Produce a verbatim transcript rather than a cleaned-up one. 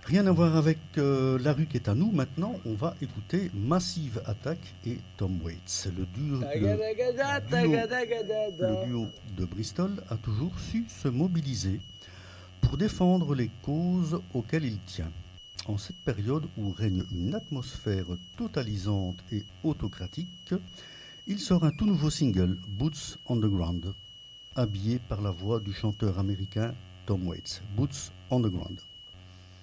Rien à voir avec euh, La rue qui est à nous. Maintenant, on va écouter Massive Attack et Tom Waits. Le duo, le duo, le duo de Bristol a toujours su se mobiliser pour défendre les causes auxquelles il tient. En cette période où règne une atmosphère totalisante et autocratique, il sort un tout nouveau single, Boots on the Ground, habillé par la voix du chanteur américain Tom Waits. Boots on the Ground.